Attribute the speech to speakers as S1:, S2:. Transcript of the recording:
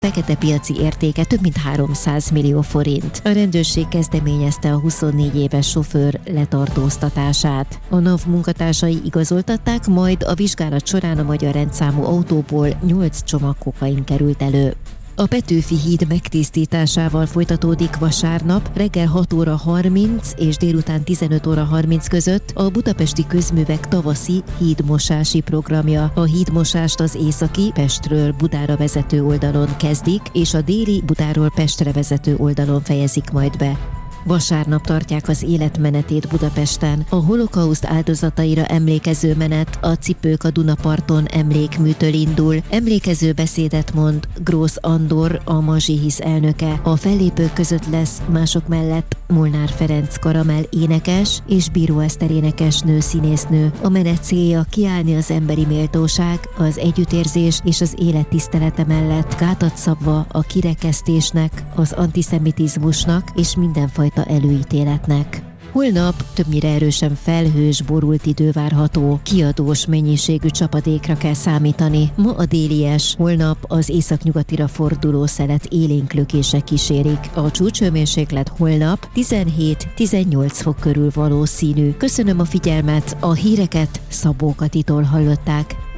S1: fekete piaci értéke több mint 300 millió forint. A rendőrség kezdeményezte a 24 éves sofőr letartóztatását. A NAV munkatársai igazoltatták, majd a vizsgálat során a magyar rendszámú autóból 8 csomag kokain került elő. A Petőfi híd megtisztításával folytatódik vasárnap reggel 6 óra 30 és délután 15 óra 30 között a Budapesti Közművek tavaszi hídmosási programja. A hídmosást az északi Pestről Budára vezető oldalon kezdik, és a déli Budáról Pestre vezető oldalon fejezik majd be. Vasárnap tartják az életmenetét Budapesten. A holokauszt áldozataira emlékező menet a Cipők a Dunaparton emlékműtől indul. Emlékező beszédet mond Grósz Andor, a Mazsihisz elnöke. A fellépők között lesz mások mellett Molnár Ferenc Karamell énekes és Bíró Eszter énekesnő, színésznő. A menet célja kiállni az emberi méltóság, az együttérzés és az élet tisztelete mellett, gátat szabva a kirekesztésnek, az antiszemitizmusnak és mindenfajta előítéletnek. Holnap többnyire erősen felhős, borult idő várható, kiadós mennyiségű csapadékra kell számítani. Ma a délies, holnap az északnyugatira forduló szelet élénk lökések kísérik. A csúcshőmérséklet holnap 17-18 fok körül valószínű. Köszönöm a figyelmet, a híreket Szabó Katitól hallották.